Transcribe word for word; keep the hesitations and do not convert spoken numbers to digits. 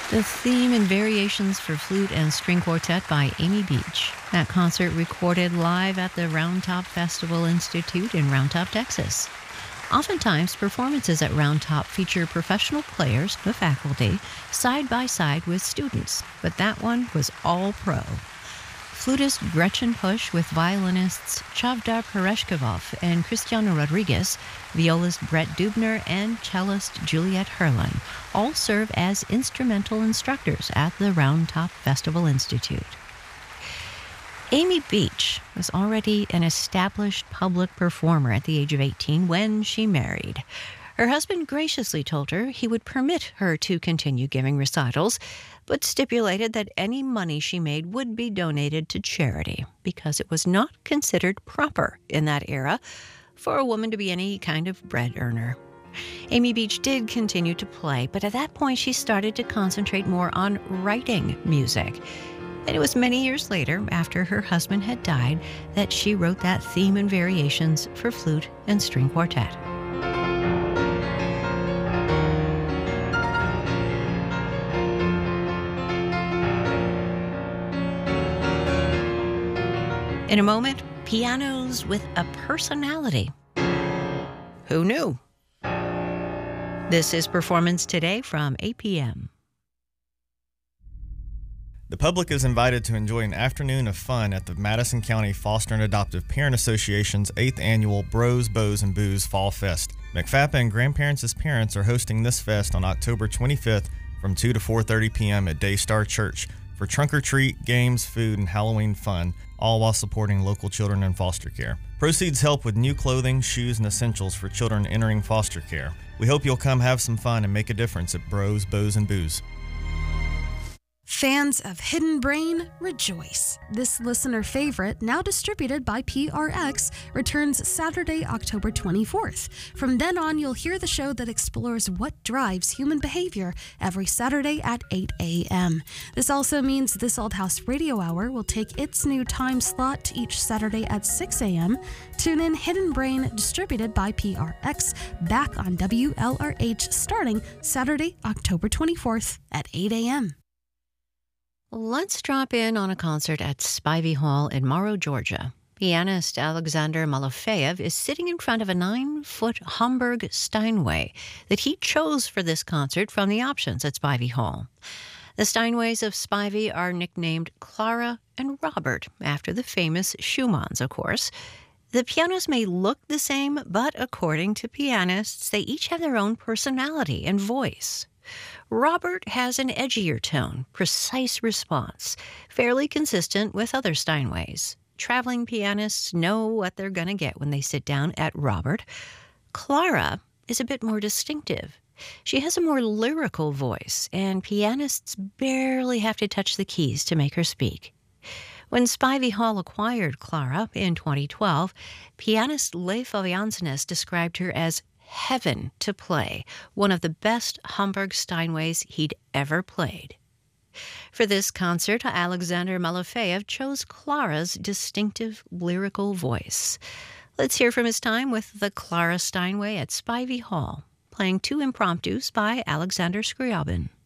The theme and variations for flute and string quartet by Amy Beach. That concert recorded live at the Round Top Festival Institute in Round Top, Texas. Oftentimes, performances at Round Top feature professional players, the faculty, side by side with students, but that one was all pro. Flutist Gretchen Pusch with violinists Chavdar Pereshkovov and Cristiano Rodriguez, violist Brett Dubner, and cellist Juliet Herlin all serve as instrumental instructors at the Round Top Festival Institute. Amy Beach was already an established public performer at the age of eighteen when she married. Her husband graciously told her he would permit her to continue giving recitals, but stipulated that any money she made would be donated to charity because it was not considered proper in that era for a woman to be any kind of bread earner. Amy Beach did continue to play, but at that point she started to concentrate more on writing music. And it was many years later, after her husband had died, that she wrote that theme and variations for flute and string quartet. In a moment, pianos with a personality. Who knew? This is Performance Today from eight p.m. The public is invited to enjoy an afternoon of fun at the Madison County Foster and Adoptive Parent Association's eighth annual Bros, Bows, and Booze Fall Fest. McFappa and Grandparents as Parents are hosting this fest on October twenty-fifth from two to four thirty p.m. at Daystar Church for trunk or treat, games, food, and Halloween fun, all while supporting local children in foster care. Proceeds help with new clothing, shoes, and essentials for children entering foster care. We hope you'll come have some fun and make a difference at Bros, Bows, and Booze. Fans of Hidden Brain, rejoice. This listener favorite, now distributed by P R X, returns Saturday, October twenty-fourth. From then on, you'll hear the show that explores what drives human behavior every Saturday at eight a.m. This also means This Old House Radio Hour will take its new time slot each Saturday at six a.m. Tune in Hidden Brain, distributed by P R X, back on W L R H starting Saturday, October twenty-fourth at eight a.m. Let's drop in on a concert at Spivey Hall in Morrow, Georgia. Pianist Alexander Malofeyev is sitting in front of a nine-foot Hamburg Steinway that he chose for this concert from the options at Spivey Hall. The Steinways of Spivey are nicknamed Clara and Robert, after the famous Schumanns, of course. The pianos may look the same, but according to pianists, they each have their own personality and voice. Robert has an edgier tone, precise response, fairly consistent with other Steinways. Traveling pianists know what they're going to get when they sit down at Robert. Clara is a bit more distinctive. She has a more lyrical voice, and pianists barely have to touch the keys to make her speak. When Spivey Hall acquired Clara in twenty twelve, pianist Leif of Jansenes described her as heaven to play, one of the best Hamburg Steinways he'd ever played. For this concert, Alexander Malofeyev chose Clara's distinctive lyrical voice. Let's hear from his time with the Clara Steinway at Spivey Hall, playing two impromptus by Alexander Scriabin.